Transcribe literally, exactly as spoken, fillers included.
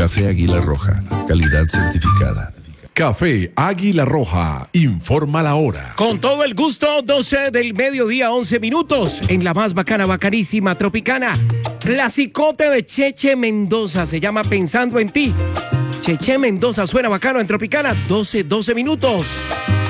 Café Águila Roja, calidad certificada. Café Águila Roja, informa la hora. Con todo el gusto, doce del mediodía, once minutos, en la más bacana, bacanísima, tropicana. Clasicote de Cheche Mendoza, se llama Pensando en Ti. Cheche Mendoza suena bacano en Tropicana, doce, doce minutos.